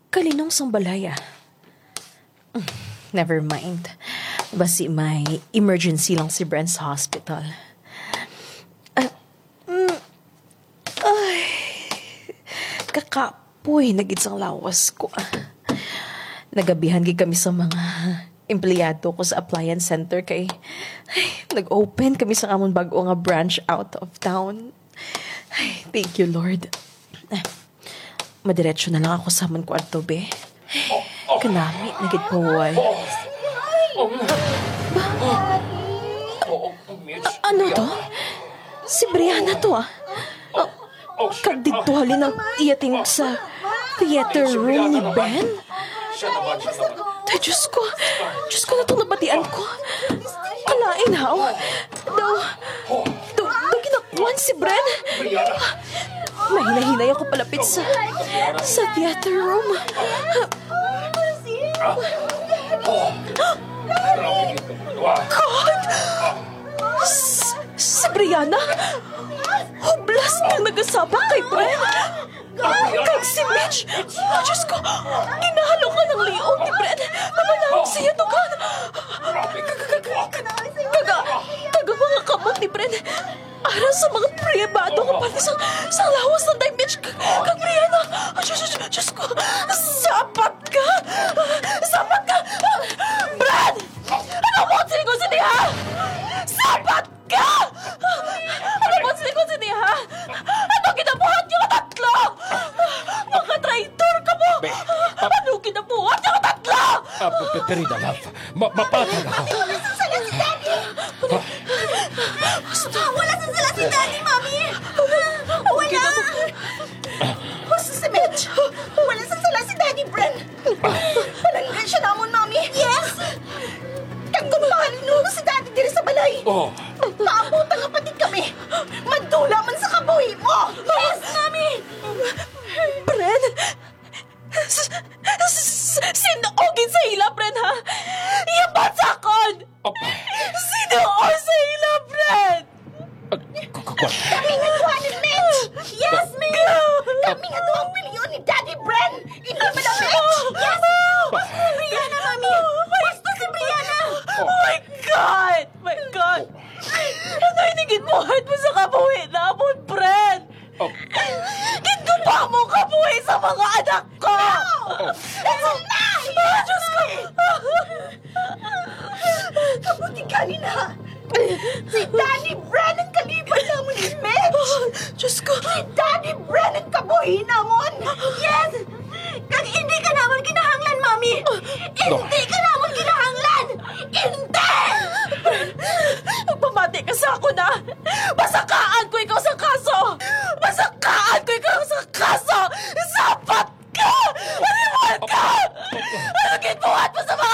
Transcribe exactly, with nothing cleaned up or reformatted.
Kalinong sang balaya. Never mind. Basi may emergency lang si Bren sa hospital. Ah, mm, ay, kakapoy nag-itsang lawas ko. Nagabihan gid kami sa mga empleyado ko sa appliance center kay ay, nag-open kami sa amon bago nga branch out of town. Ay, thank you, Lord. Ah, madiretso na lang ako sa amon kwarto, be. Ay, kanami, nagit paway. Ano to? Si Brianna to ah. Oh, kag dito halin ang iyating sa theater room ni Ben? Tay, Diyos ko. Diyos ko na itong nabatian ko. Kalain ha. Oh. Daw, daw, daw kinakuhan si Bren. Mahina-hinay ako palapit sa, sa theater room. God! S- si Brianna? Hublas niyang nagasabak kay Bren. Kag si Mitch. Oh, Diyos ko. Ginahalo ka ng liog ni Bren. Mamanawag siya tugan. Kaga, kaga mga kamot ni Bren. Aral sa mga priyabado ko pati sa, sa lawas ng day Mitch. Kag Brianna. Oh, Diyos, Diyos, Diyos ko. Sapat ka. Sapat ka. Bren! Ano mo ang silingon sa niya? Sapat ka! Ano mo ang silingon sa niya? Ano kinabuhat niyo ka tatlo? Mga traitor ka mo! Be, ah, Ano kinabuhat niyo ka tatlo? Ah, P- Perida, love. Ma- mapatag ako. Wala sa sala si Daddy! Wala sa sala si Daddy, Mami! Wala! Basta si Mitch! Wala sa sala si Daddy, Bren! Palanggan siya namon, Mami! Yes! Kagkumahan nung si Daddy diri sa balay! Oh. Paabot ang kapatid kami! Madula man sa kabuhi mo! Yes, Mami! Bren! S- s- Sinuogin sa hila, Bren, ha? Iyabat sa akon! Oh. Sinuog sa hila, Bren! Kami nga duha ni Mitch! Yes, Mitch! Kami nga duha ang pilyon ni Daddy Bren! Hindi mo na Mitch! Yes! Basta si Brianna, Mami! Basta si Brianna! Oh my God! My God! Ano inigit mo heart mo sa kabuhi na mo, Bren? Oh. Ginto pa mo kabuhi sa mga anak ko! That's a lie! Ah, Diyos ko! Kabuti ka na! Si Daddy Bren ang kaliban namon ni Mitch! Diyos ko! Si Daddy Bren ang kabuhi namon! Yes! Kag hindi ka namon kinahanglan, Mami! Hindi ka namon kinahanglan! Hindi! Pamati ka sa ako na! Masakaan ko ikaw sa kaso! Masakaan ko ikaw sa kaso! Sapat ka! Animal ka! Ano ginawa mo sa mga